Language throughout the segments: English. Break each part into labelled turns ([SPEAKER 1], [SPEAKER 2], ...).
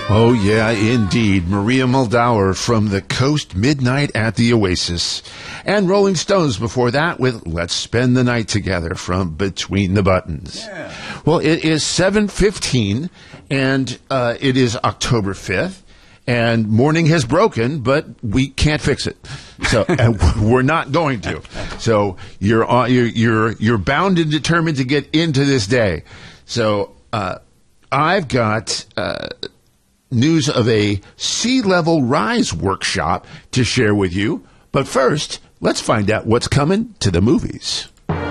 [SPEAKER 1] Oh, yeah, indeed. Maria Muldaur from The Coast, Midnight at the Oasis. And Rolling Stones before that with Let's Spend the Night Together from Between the Buttons.
[SPEAKER 2] Yeah.
[SPEAKER 1] Well, it is 7:15, and it is October 5th. And morning has broken, but we can't fix it. So and we're not going to. So you're bound and determined to get into this day. So I've got news of a sea level rise workshop to share with you. But first, let's find out what's coming to the movies.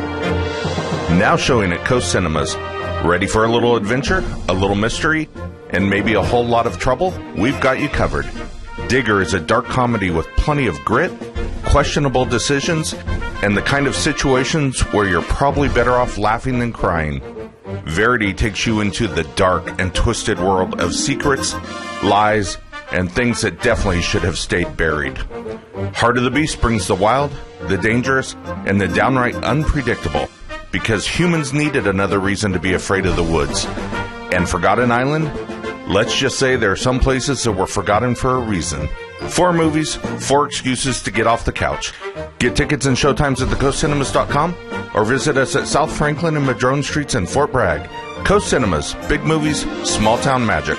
[SPEAKER 3] Now showing at Coast Cinemas. Ready for a little adventure, a little mystery, and maybe a whole lot of trouble? We've got you covered. Digger is a dark comedy with plenty of grit, questionable decisions, and the kind of situations where you're probably better off laughing than crying. Verity takes you into the dark and twisted world of secrets, lies, and things that definitely should have stayed buried. Heart of the Beast brings the wild, the dangerous, and the downright unpredictable, because humans needed another reason to be afraid of the woods. And Forgotten Island? Let's just say there are some places that were forgotten for a reason. 4 movies, 4 excuses to get off the couch. Get tickets and showtimes at thecoastcinemas.com or visit us at South Franklin and Madrone Streets in Fort Bragg. Coast Cinemas, big movies, small town magic.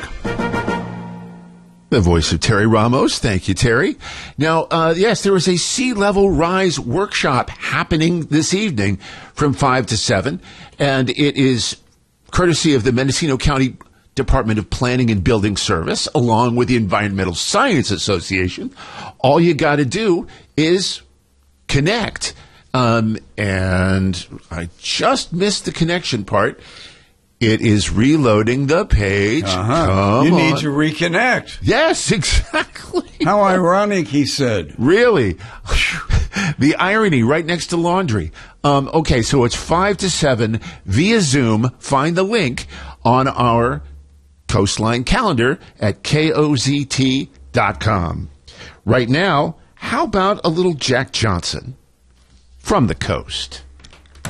[SPEAKER 1] The voice of Terry Ramos. Thank you, Terry. Now, yes, there was a sea level rise workshop happening this evening from 5 to 7, and it is courtesy of the Mendocino County Department of Planning and Building Service, along with the Environmental Science Association. All you got to do is connect. And I just missed the connection part. It is reloading the page.
[SPEAKER 2] You need to reconnect.
[SPEAKER 1] Yes, exactly.
[SPEAKER 2] How ironic, he said.
[SPEAKER 1] Really? The irony right next to laundry. Okay, so it's 5 to 7 via Zoom. Find the link on our Coastline calendar at kozt.com. Right now, how about a little Jack Johnson from the coast?